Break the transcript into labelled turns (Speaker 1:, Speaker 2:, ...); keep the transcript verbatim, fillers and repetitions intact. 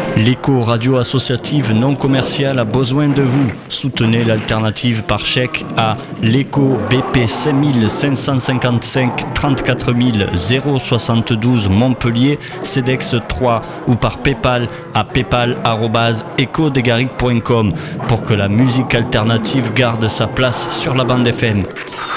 Speaker 1: L'écho radio associative non commerciale a besoin de vous. Soutenez l'alternative par chèque à l'écho B P cinq cinq cent cinquante-cinq trente-quatre mille soixante-douze Montpellier, CEDEX trois ou par Paypal à paypal arobase echo des garrigues point com pour que la musique alternative garde sa place sur la bande F M.